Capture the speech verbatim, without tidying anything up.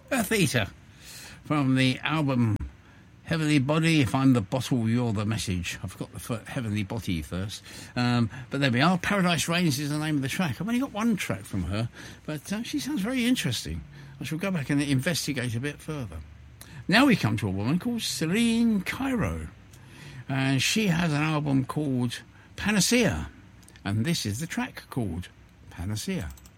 Earth Eater from the album Heavenly Body. If I'm the bottle, you're the message. I've got the f- Heavenly Body first. Um, but there we are. Paradise Rains is the name of the track. I've only got one track from her, but uh, she sounds very interesting. I shall go back and investigate a bit further. Now we come to a woman called Celine Cairo. And she has an album called Panacea. And this is the track called Panacea.